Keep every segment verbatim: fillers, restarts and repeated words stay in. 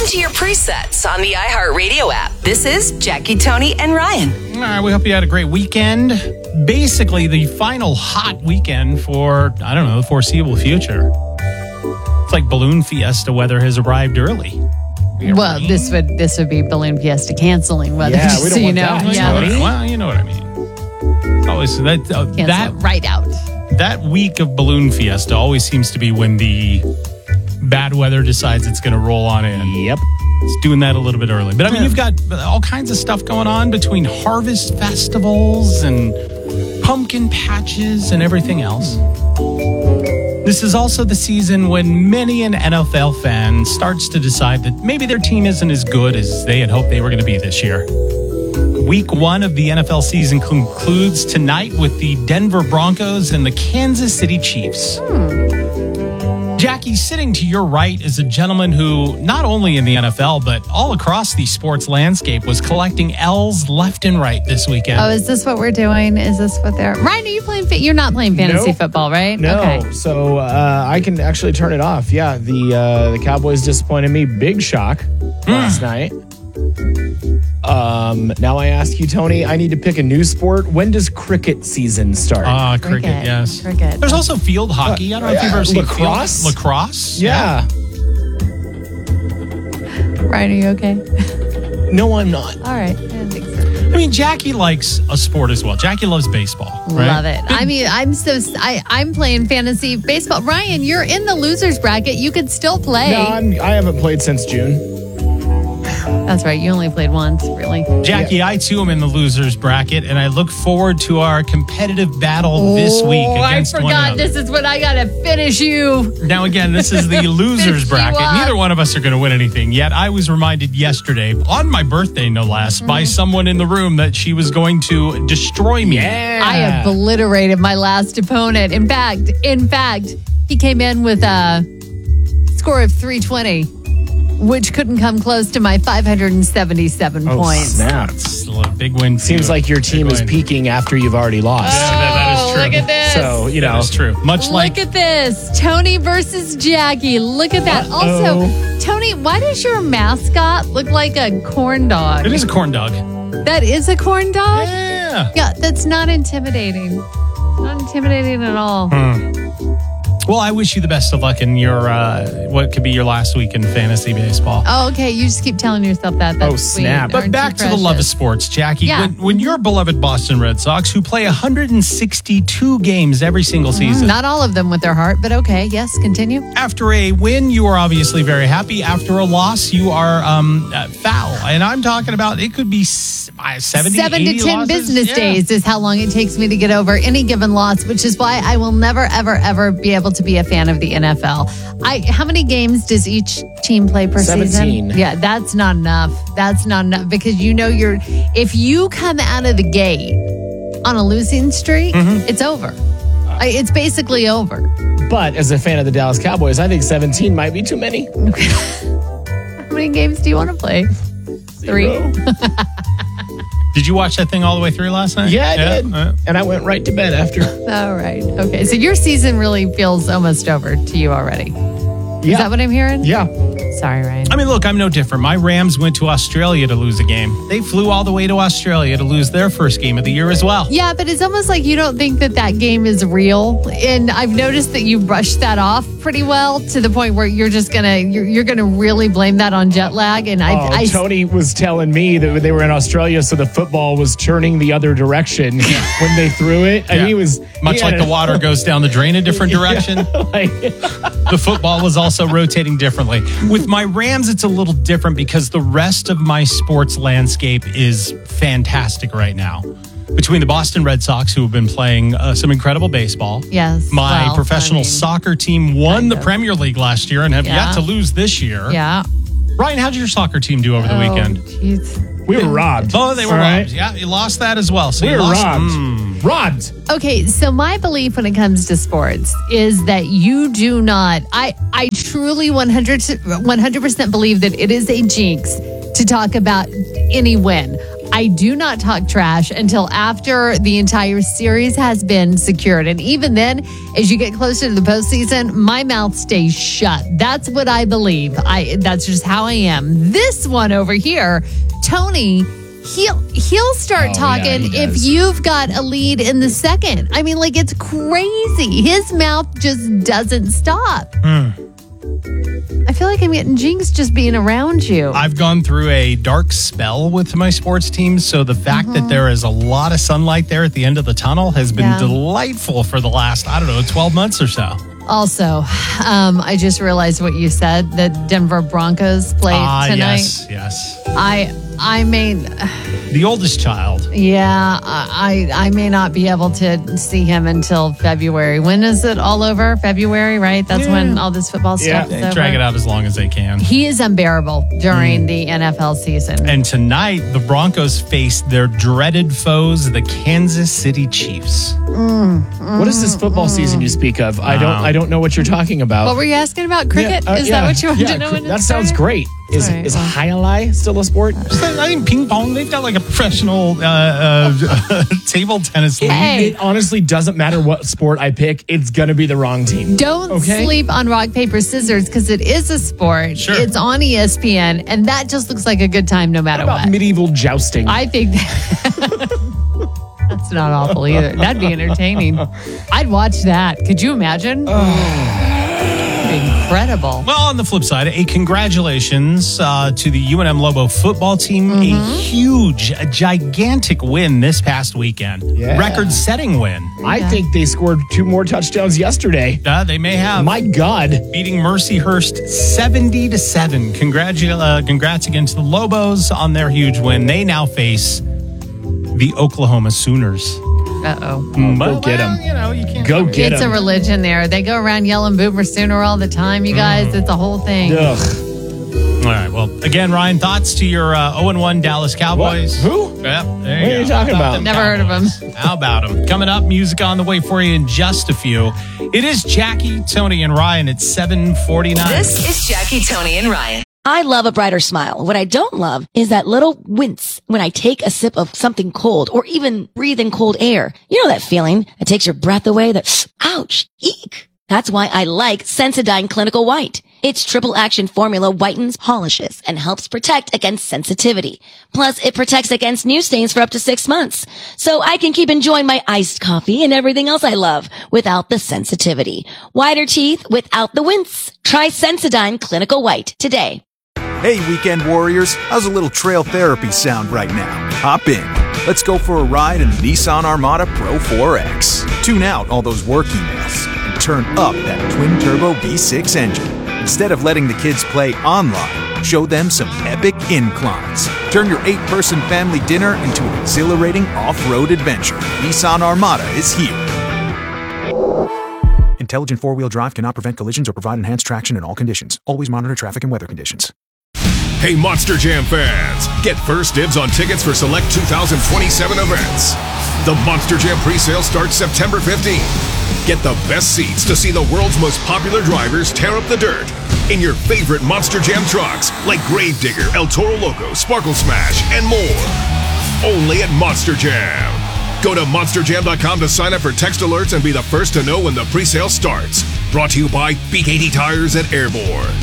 Listen to your presets on the iHeartRadio app. This is Jackie, Tony, and Ryan. All right, we hope you had a great weekend. Basically, the final hot weekend for, I don't know, the foreseeable future. It's like Balloon Fiesta weather has arrived early. Well, rain? this would this would be Balloon Fiesta canceling weather, Yeah, just we don't so you want know. that. Yeah, Well, well, you know what I mean. It's always that uh, cancel that it right out. that week of Balloon Fiesta always seems to be when the bad weather decides it's going to roll on in. Yep. It's doing that a little bit early. But I mean, you've got all kinds of stuff going on between harvest festivals and pumpkin patches and everything else. This is also the season when many an N F L fan starts to decide that maybe their team isn't as good as they had hoped they were going to be this year. Week one of the N F L season concludes tonight with the Denver Broncos and the Kansas City Chiefs. Jackie, sitting to your right is a gentleman who, not only in the N F L, but all across the sports landscape, was collecting L's left and right this weekend. Oh, is this what we're doing? Is this what they're... Ryan, are you playing... Fa- You're not playing fantasy Nope. football, right? No, Okay. so uh, I can actually turn it off. Yeah, the uh, the Cowboys disappointed me. Big shock last night. Um, now I ask you, Tony, I need to pick a new sport. When does cricket season start? Ah, cricket, Cricket. yes. Cricket. There's also field hockey. I don't know if you've ever seen Lacrosse? Field, lacrosse. yeah. Ryan, are you okay? No, I'm not. All right. I didn't think so. I mean, Jackie likes a sport as well. Jackie loves baseball. Right? Love it. I mean, I'm so... I, I'm playing fantasy baseball. Ryan, you're in the loser's bracket. You could still play. No, I'm, I haven't played since June. That's right. You only played once, really. Jackie, I too am in the losers bracket, and I look forward to our competitive battle this week Oh, I against one forgot. another. This is when I got to finish you. Now, again, this is the losers Finish you bracket. up. Neither one of us are going to win anything. Yet I was reminded yesterday, on my birthday no less, by Mm. someone in the room that she was going to destroy me. Yeah. I obliterated my last opponent. In fact, in fact, he came in with a score of three twenty, which couldn't come close to my five hundred seventy-seven Oh, points. snap. It's a big win. for Seems you. like your team Big is win. peaking after you've already lost. Yeah, that- that is Oh, true. look at this. So, you know. That is true. Much like Look at this. Tony versus Jackie. Look at that. Uh-oh. Also, Tony, why does your mascot look like a corn dog? it is a corn dog. That is a corn dog? Yeah. Yeah, that's not intimidating. Not intimidating at all. Well, I wish you the best of luck in your uh, what could be your last week in fantasy baseball. Oh, okay. You just keep telling yourself that. That's Oh, sweet. snap. But Aren't back you to the love of precious? sports, Jackie. Yeah. When, when your beloved Boston Red Sox, who play one hundred sixty-two games every single season, Not all of them with their heart, but okay. Yes, continue. after a win, you are obviously very happy. After a loss, you are um, uh, foul. And I'm talking about it could be s- uh, seventy, Seven to eighty ten losses. business Yeah. days is how long it takes me to get over any given loss, which is why I will never, ever, ever be able to be a fan of the N F L. I how many games does each team play per seventeen. season? Yeah, that's not enough. That's not enough because you know you're if you come out of the gate on a losing streak, Mm-hmm. it's over. I- It's basically over. But as a fan of the Dallas Cowboys, I think seventeen might be too many. How many games do you want to play? Three. Zero. Did you watch that thing all the way through last night? Yeah, I did. uh, And I went right to bed after. All right. Okay. So your season really feels almost over to you already. Is Yeah. that what I'm hearing? Yeah. Sorry, Ryan. I mean, look, I'm no different. My Rams went to Australia to lose a game. They flew all the way to Australia to lose their first game of the year as well. Yeah, but it's almost like you don't think that that game is real. And I've noticed that you brushed that off pretty well to the point where you're just gonna you're, you're gonna really blame that on jet lag. And I, Oh, I Tony was telling me that they were in Australia, so the football was turning the other direction when they threw it. And Yeah. he was Much he like had the a- water goes down the drain a different direction. like, The football was also rotating differently. With my Rams, it's a little different because the rest of my sports landscape is fantastic right now. Between the Boston Red Sox, who have been playing uh, some incredible baseball. yes. My well, professional I mean, soccer team won kind the of. Premier League last year and have Yeah. yet to lose this year. Yeah. Ryan, how did your soccer team do over the weekend? Oh, jeez. we were robbed. Oh, they were All right? robbed. Yeah, you lost that as well. So We you were lost. robbed. Mm. Robbed. Okay, so my belief when it comes to sports is that you do not. I I truly one hundred percent believe that it is a jinx to talk about any win. I do not talk trash until after the entire series has been secured. And even then, as you get closer to the postseason, my mouth stays shut. That's what I believe. I that's just how I am. This one over here, Tony, he'll he'll start Oh, talking yeah, he if does. you've got a lead in the second. I mean, like, it's crazy. His mouth just doesn't stop. I feel like I'm getting jinxed just being around you. I've gone through a dark spell with my sports teams, so the fact that there is a lot of sunlight there at the end of the tunnel has been Yeah. delightful for the last, I don't know, twelve months or so. Also, um, I just realized what you said, that Denver Broncos play Ah, tonight. yes, yes. I I may, The oldest child. yeah, I I may not be able to see him until February. When is it all over? February, right? That's when all this football Yeah. stuff is They over. drag it out as long as they can. He is unbearable during the N F L season. And tonight, the Broncos face their dreaded foes, the Kansas City Chiefs. What is this football season you speak of? I don't. I don't know what you're talking about. What were you asking about? Cricket? Yeah, uh, is yeah, that what you wanted yeah, to know? cr- When it that sounds started? great. Is All right, is well. Highlight still a sport? I think ping pong, they've got like a professional uh, uh, table tennis league. Hey. It honestly doesn't matter what sport I pick. It's gonna be the wrong team. Don't Okay. sleep on rock, paper, scissors because it is a sport. Sure. It's on E S P N, and that just looks like a good time no What matter about what. medieval jousting? I think that that's not awful either. That'd be entertaining. I'd watch that. Could you imagine? Incredible. Well, on the flip side, a congratulations uh, to the U N M Lobo football team. A huge, a gigantic win this past weekend. Yeah. Record-setting win. I think they scored two more touchdowns yesterday. Uh, they may have. My God. Beating Mercyhurst seventy to seven. Congratu- uh, congrats again to the Lobos on their huge win. They now face the Oklahoma Sooners. Uh-oh. Go get 'em. You know, you can't Go get It's a them. religion there. They go around yelling Boomer Sooner all the time, you guys. It's a whole thing. Ugh. All right. Well, again, Ryan, thoughts to your uh, oh and one Dallas Cowboys? What? Who? Yep, there What are you go. talking How about? them Never heard of Cowboys? How about them? Coming up, music on the way for you in just a few. It is Jackie, Tony, and Ryan at seven forty-nine. This is Jackie, Tony, and Ryan. I love a brighter smile. What I don't love is that little wince when I take a sip of something cold or even breathe in cold air. You know that feeling that takes your breath away, that ouch, eek. That's why I like Sensodyne Clinical White. Its triple action formula whitens, polishes, and helps protect against sensitivity. Plus, it protects against new stains for up to six months. So I can keep enjoying my iced coffee and everything else I love without the sensitivity. Whiter teeth without the wince. Try Sensodyne Clinical White today. Hey, weekend warriors, how's a little trail therapy sound right now? Hop in. Let's go for a ride in the Nissan Armada Pro four X. Tune out all those work emails and turn up that twin-turbo V six engine. Instead of letting the kids play online, show them some epic inclines. Turn your eight-person family dinner into an exhilarating off-road adventure. Nissan Armada is here. Intelligent four-wheel drive cannot prevent collisions or provide enhanced traction in all conditions. Always monitor traffic and weather conditions. Hey, Monster Jam fans! Get first dibs on tickets for select two thousand twenty-seven events. The Monster Jam presale starts September fifteenth. Get the best seats to see the world's most popular drivers tear up the dirt in your favorite Monster Jam trucks like Gravedigger, El Toro Loco, Sparkle Smash, and more. Only at Monster Jam. Go to monster jam dot com to sign up for text alerts and be the first to know when the presale starts. Brought to you by B K T Tires at Airborne.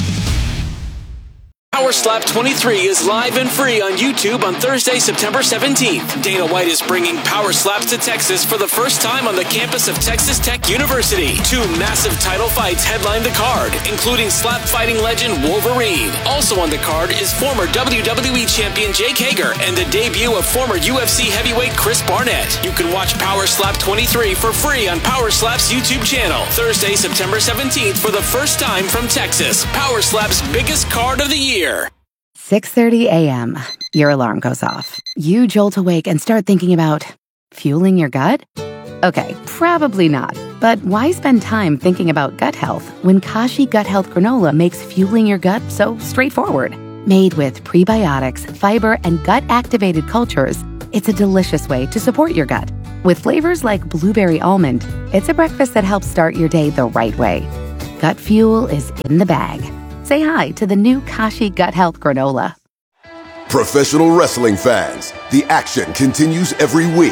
Power Slap twenty-three is live and free on YouTube on Thursday, September seventeenth. Dana White is bringing Power Slaps to Texas for the first time on the campus of Texas Tech University. Two massive title fights headline the card, including slap fighting legend Wolverine. Also on the card is former W W E champion Jake Hager and the debut of former U F C heavyweight Chris Barnett. You can watch Power Slap twenty-three for free on Power Slap's YouTube channel. Thursday, September seventeenth for the first time from Texas. Power Slap's biggest card of the year. six thirty a.m. Your alarm goes off. You jolt awake and start thinking about fueling your gut? Okay, probably not. But why spend time thinking about gut health when Kashi Gut Health Granola makes fueling your gut so straightforward? Made with prebiotics, fiber, and gut-activated cultures, it's a delicious way to support your gut. With flavors like blueberry almond, it's a breakfast that helps start your day the right way. Gut fuel is in the bag. Say hi to the new Kashi Gut Health Granola. Professional wrestling fans, the action continues every week.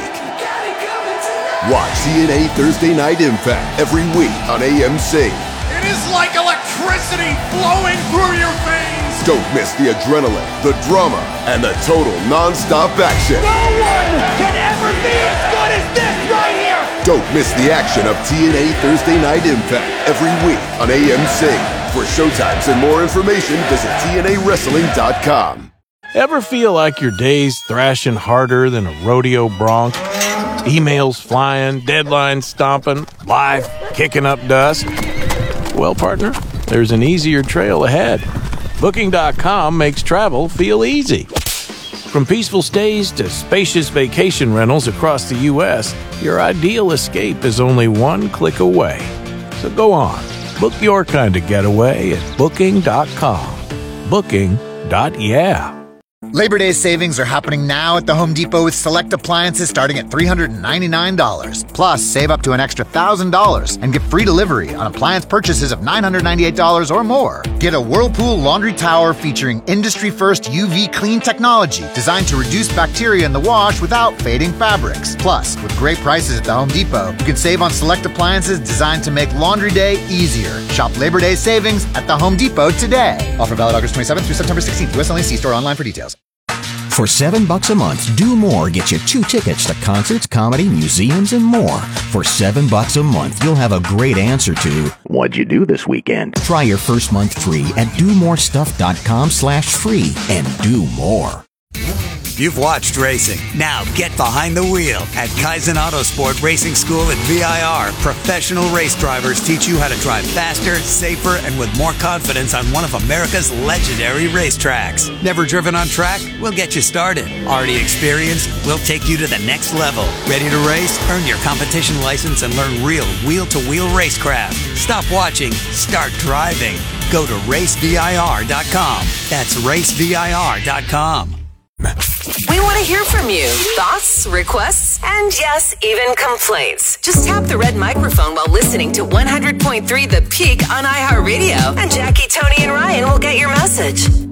Watch T N A Thursday Night Impact every week on A M C. It is like electricity flowing through your veins. Don't miss the adrenaline, the drama, and the total non-stop action. No one can ever be as good as this right here. Don't miss the action of T N A Thursday Night Impact every week on A M C. For showtimes and more information, visit T N A wrestling dot com. Ever feel like your day's thrashing harder than a rodeo bronc? Emails flying, deadlines stomping, life kicking up dust? Well, partner, there's an easier trail ahead. Booking dot com makes travel feel easy. From peaceful stays to spacious vacation rentals across the U S, your ideal escape is only one click away. So go on, book your kind of getaway at Booking dot com. Booking. Yeah. Labor Day savings are happening now at the Home Depot with select appliances starting at three hundred ninety-nine dollars. Plus, save up to an extra one thousand dollars and get free delivery on appliance purchases of nine hundred ninety-eight dollars or more. Get a Whirlpool laundry tower featuring industry-first U V clean technology designed to reduce bacteria in the wash without fading fabrics. Plus, with great prices at the Home Depot, you can save on select appliances designed to make laundry day easier. Shop Labor Day savings at the Home Depot today. Offer valid August twenty-seventh through September sixteenth. U S only. See store online for details. For seven bucks a month, Do More gets you two tickets to concerts, comedy, museums, and more. For seven bucks a month, you'll have a great answer to what'd you do this weekend? Try your first month free at do more stuff dot com slash free and do more. You've watched racing. Now get behind the wheel at Kaizen Autosport Racing School at V I R. Professional race drivers teach you how to drive faster, safer, and with more confidence on one of America's legendary racetracks. Never driven on track? We'll get you started. Already experienced? We'll take you to the next level. Ready to race? Earn your competition license and learn real wheel-to-wheel racecraft. Stop watching. Start driving. Go to race V I R dot com. That's race V I R dot com. We want to hear from you. Thoughts, requests, and yes, even complaints. Just tap the red microphone while listening to one hundred point three The Peak on iHeartRadio, and Jackie, Tony, and Ryan will get your message.